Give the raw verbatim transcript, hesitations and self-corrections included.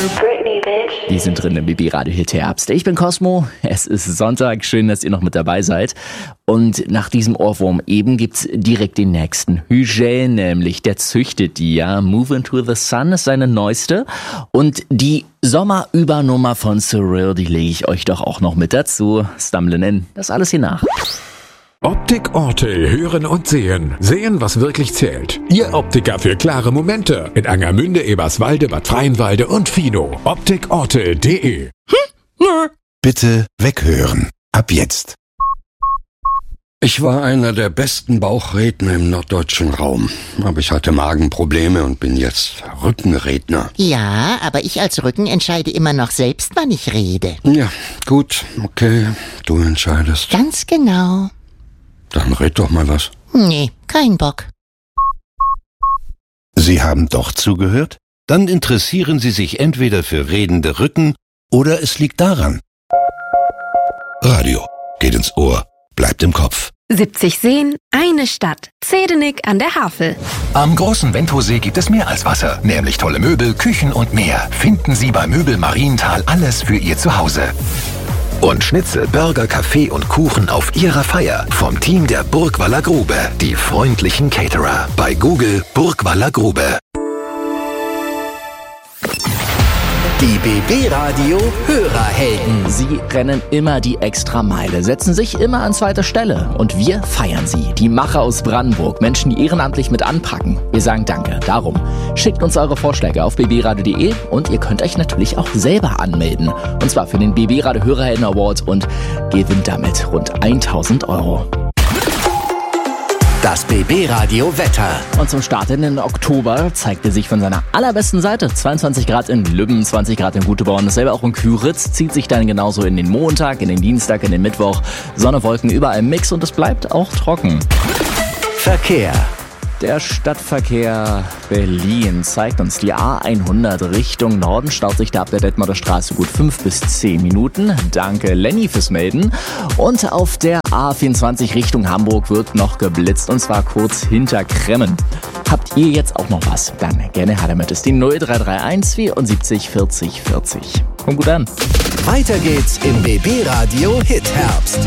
Britney, bitch. Die sind drin im B B Radio Hit Herbst. Ich bin Cosmo, es ist Sonntag, schön, dass ihr noch mit dabei seid. Und nach diesem Ohrwurm eben gibt's direkt den nächsten. Hugel nämlich, der züchtet die, ja. Move Into the Sun ist seine neueste. Und die Sommerübernummer von Surreal, die lege ich euch doch auch noch mit dazu. Stumblen in, das alles hier nach. Optik Ortel, hören und sehen. Sehen, was wirklich zählt. Ihr Optiker für klare Momente. In Angermünde, Eberswalde, Bad Freienwalde und Fino. optik ortel punkt de. Bitte weghören. Ab jetzt. Ich war einer der besten Bauchredner im norddeutschen Raum. Aber ich hatte Magenprobleme und bin jetzt Rückenredner. Ja, aber ich als Rücken entscheide immer noch selbst, wann ich rede. Ja, gut, okay, du entscheidest. Ganz genau. Dann red doch mal was. Nee, kein Bock. Sie haben doch zugehört? Dann interessieren Sie sich entweder für redende Rücken oder es liegt daran. Radio geht ins Ohr, bleibt im Kopf. siebzig Seen, eine Stadt. Zedenik an der Havel. Am großen Wendhusee gibt es mehr als Wasser, nämlich tolle Möbel, Küchen und mehr. Finden Sie bei Möbel Marienthal alles für Ihr Zuhause. Und Schnitzel, Burger, Kaffee und Kuchen auf Ihrer Feier vom Team der Burgwaller Grube. Die freundlichen Caterer. Bei Google Burgwaller Grube. Die B B-Radio Hörerhelden. Sie rennen immer die Extrameile, setzen sich immer an zweiter Stelle. Und wir feiern sie. Die Macher aus Brandenburg, Menschen, die ehrenamtlich mit anpacken. Wir sagen Danke. Darum schickt uns eure Vorschläge auf b b radio punkt de und ihr könnt euch natürlich auch selber anmelden. Und zwar für den B B-Radio Hörerhelden Award und gewinnt damit rund tausend Euro. Das B B-Radio Wetter. Und zum Start in den Oktober zeigt er sich von seiner allerbesten Seite. zweiundzwanzig Grad in Lübben, zwanzig Grad in Guteborn, dasselbe auch in Küritz. Zieht sich dann genauso in den Montag, in den Dienstag, in den Mittwoch. Sonne, Wolken, überall im Mix und es bleibt auch trocken. Verkehr. Der Stadtverkehr Berlin zeigt uns die A hundert Richtung Norden. Staut sich da ab der Detmolder Straße gut fünf bis zehn Minuten. Danke Lenny fürs Melden. Und auf der A vierundzwanzig Richtung Hamburg wird noch geblitzt und zwar kurz hinter Kremmen. Habt ihr jetzt auch noch was? Dann gerne her damit. Ist die null drei drei eins vierundsiebzig vierzig vierzig. Kommt gut an. Weiter geht's im B B-Radio Hit Herbst.